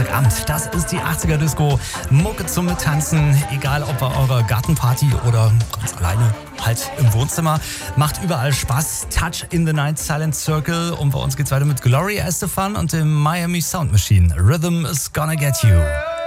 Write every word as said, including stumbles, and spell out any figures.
Samstagabend. Das ist die achtziger Disco. Mucke zum Mittanzen, egal ob bei eurer Gartenparty oder ganz alleine halt im Wohnzimmer. Macht überall Spaß. Touch in the Night, Silent Circle. Und bei uns geht's weiter mit Gloria Estefan und dem Miami Sound Machine. Rhythm is gonna get you.